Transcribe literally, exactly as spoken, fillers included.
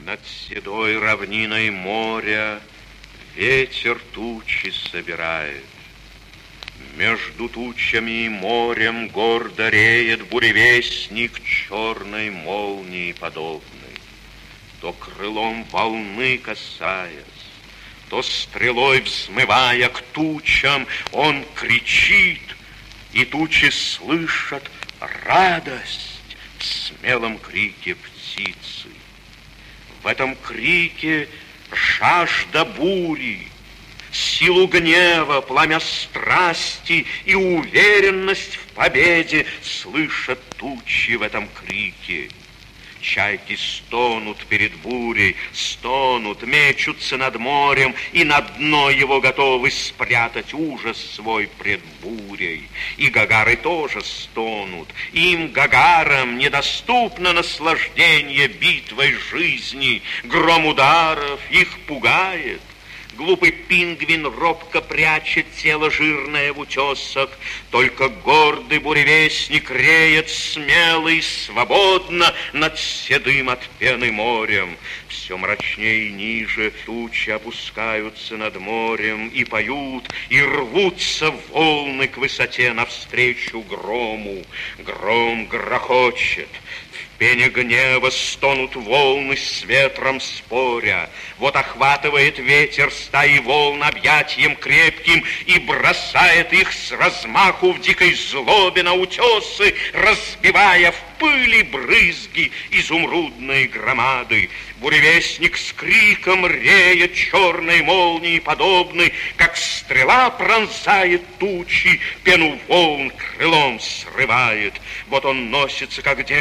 Над седой равниной моря ветер тучи собирает. Между тучами и морем гордо реет буревестник черной молнии подобный. То крылом волны касаясь, то стрелой взмывая к тучам, он кричит, и тучи слышат радость в смелом крике птицы. В этом крике жажда бури, силу гнева, пламя страсти и уверенность в победе слышат тучи в этом крике. Чайки стонут перед бурей, стонут, мечутся над морем, и на дно его готовы спрятать ужас свой пред бурей. И гагары тоже стонут. Им, гагарам, недоступно наслаждение битвой жизни. Гром ударов их пугает. Глупый пингвин робко прячет тело жирное в утесах. Только гордый буревестник реет смело и свободно над седым от пены морем. Все мрачнее и ниже тучи опускаются над морем и поют, и рвутся волны к высоте навстречу грому. Гром грохочет. В пене гнева стонут волны с ветром споря. Вот охватывает ветер стаи волн объятием крепким и бросает их с размаху в дикой злобе на утесы, разбивая в пыли брызги изумрудные громады. Буревестник с криком реет черной молнии подобный, как стрела пронзает тучи, пену волн крылом срывает. Вот он носится, как